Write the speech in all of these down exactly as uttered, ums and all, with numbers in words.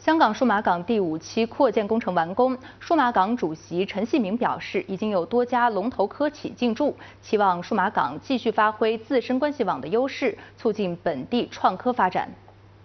香港数码港第五期扩建工程完工，数码港主席陈锡明表示，已经有多家龙头科企进驻，期望数码港继续发挥自身关系网的优势，促进本地创科发展。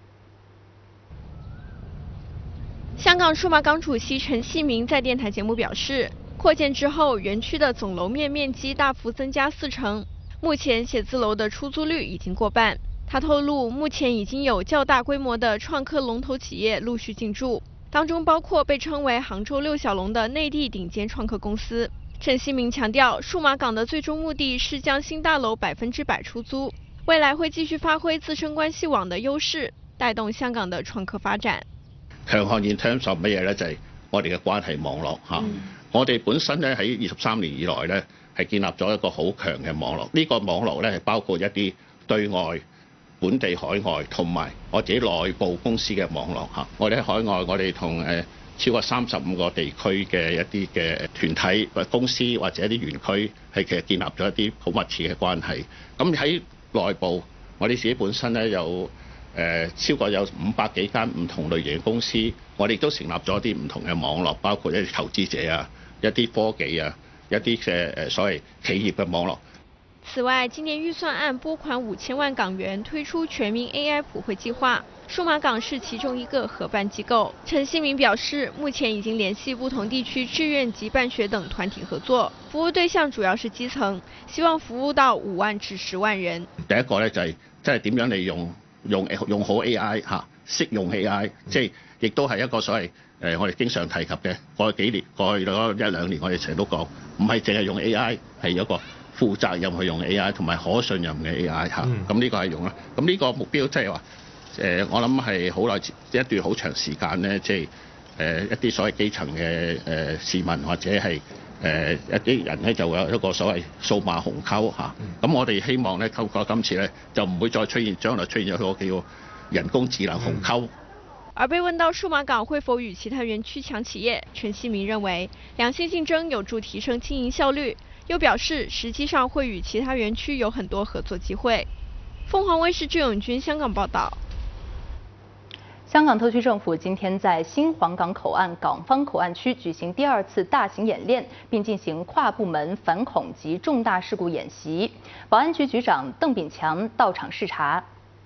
香港数码港主席陈锡明在电台节目表示，扩建之后，园区的总楼面面积大幅增加四成，目前写字楼的出租率已经过半。 他透露，目前已经有较大规模的创科龙头企业陆续进驻，当中包括被称为杭州六小龙的内地顶尖创科公司。陈锡明强调，数码港的最终目的是将新大樓百分之百出租，未來會繼續發揮自身關係網的優勢，帶動香港的創科發展。 強項 in terms of 乜嘢咧？就係我哋嘅關係網絡嚇。嗯、我哋本身咧喺二十三年以來咧係建立咗一個好強嘅網絡。呢、這個網絡咧係包括一啲對外、 本地、海外同埋我自己內部公司嘅網絡嚇，我哋喺海外，我哋同誒超過三十五個地區嘅一啲嘅團體或公司或者一啲園區係其實建立咗一啲好密切嘅關係。咁喺內部，我哋自己本身咧有誒超過有五百幾間唔同類型嘅公司，我哋都成立咗一啲唔同嘅網絡，包括一啲投資者啊、一啲科技啊、一啲嘅誒所謂企業嘅網絡。 此外，今年預算案撥款五千萬港元推出全民 A I 普惠計劃，數碼港是其中一個合辦機構。陳锡明表示，目前已經聯繫不同地區志願及辦學等團體合作，服務對象主要是基層，希望服務到五萬至十萬人。 第一個咧就係即係點樣利用用用好 A I 嚇，識用 A I， 即係亦都係一個所謂誒我哋經常提及嘅過去幾年過去嗰一兩年我哋成日都講，唔係淨係用 A I 係一個 負責任去用 A I 同埋可信任嘅 A I 嚇，咁呢個係用啦。咁呢個目標即係話誒，我諗係好耐一段好長時間咧，即係誒一啲所謂基層嘅誒市民或者係誒一啲人咧，就會有一個所謂數碼鴻溝嚇。咁我哋希望咧，透過今次咧，就唔會再出現將來出現咗個叫人工智能鴻溝。 而被問到數碼港會否與其他園區搶企業，陳锡明認為良性競爭有助提升經營效率。 又表示，實際上會與其他園區有很多合作機會。鳳凰衛視鄭永軍香港報道。 香港特區政府今天在新皇崗口岸港方口岸區舉行第二次大型演練，並進行跨部門反恐及重大事故演習。保安局局長鄧炳強到場視察。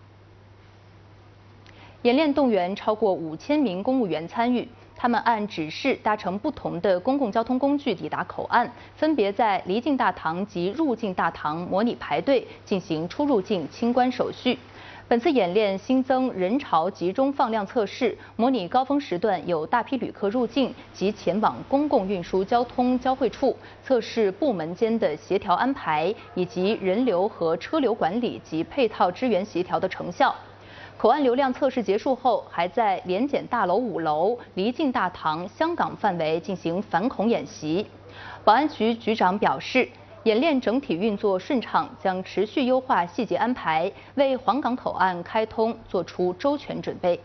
演練動員超過五千名公務員參與，他們按指示搭乘不同的公共交通工具抵達口岸，分別在離境大堂及入境大堂模擬排隊，進行出入境清關手續。本次演練新增人潮集中放量測試，模擬高峰時段有大批旅客入境及前往公共運輸交通交匯處，測試部門間的協調安排以及人流和車流管理及配套支援協調的成效。 口岸流量測試結束後，還在聯檢大樓五樓、離境大堂、香港範圍進行反恐演習。保安局局長表示，演練整體運作順暢，將持續優化細節安排，為皇崗口岸開通做出周全準備。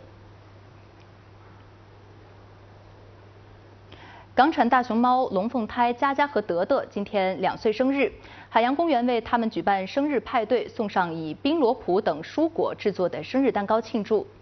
港產大熊貓龍鳳胎佳佳和德德今天兩歲生日，海洋公園為他們舉辦生日派對，送上以冰羅卜等蔬果製作的生日蛋糕慶祝。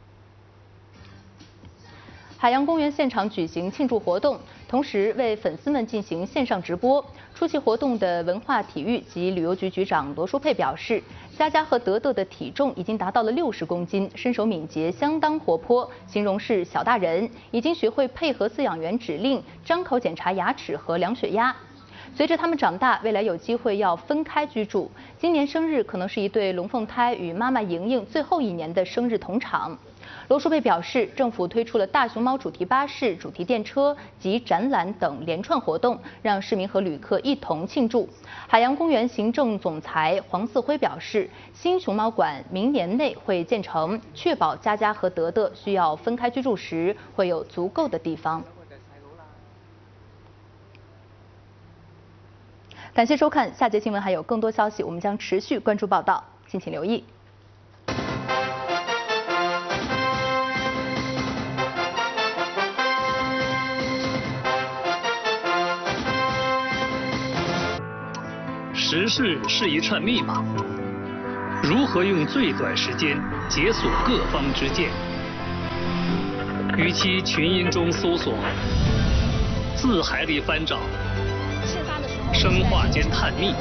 海洋公園現場舉行慶祝活動，同時為粉絲們進行線上直播。出席活動的文化體育及旅遊局局長羅淑佩表示，佳佳和德德的體重已經達到了六十公斤，身手敏捷，相當活潑，形容是小大人，已經學會配合飼養員指令，張口檢查牙齒和量血壓。隨着他們長大，未來有機會要分開居住。今年生日可能是一對龍鳳胎與媽媽瑩瑩最後一年的生日同場。羅淑佩表示，政府推出了大熊貓主題巴士、主題電車及展覽等連串活動，讓市民和旅客一同慶祝。海洋公園行政總裁黃四輝表示，新熊貓館明年內會建成，確保佳佳和德德需要分開居住時會有足夠的地方。感謝收看，下節新聞還有更多消息，我們將持續關注報道，敬請留意。 时事是一串密码，如何用最短时间解锁各方之见？ 与其群英中搜索，字海里翻找，生化间探秘，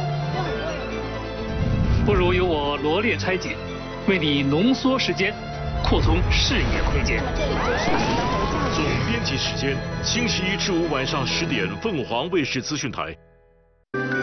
不如由我罗列拆解，为你浓缩时间，扩充视野空间。 总编辑时间：星期一至五晚上十点，凤凰卫视资讯台。